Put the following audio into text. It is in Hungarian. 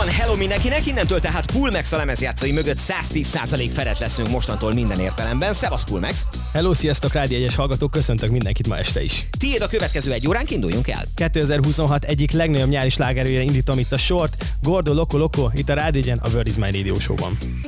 hello mindenkinek, innentől tehát Coolmax a lemezjátszói mögött 110% felett leszünk mostantól minden értelemben. Szevasz Coolmax! Hello, sziasztok, Rádió 1-es hallgatók, köszöntök mindenkit ma este is. Tiéd a következő egy óránk, induljunk el! 2026 egyik legnagyobb nyári slágerőjére indítom itt a sort, Gordo Loco Loco, itt a Rádió 1-en, a Word is My Radio Show-ban.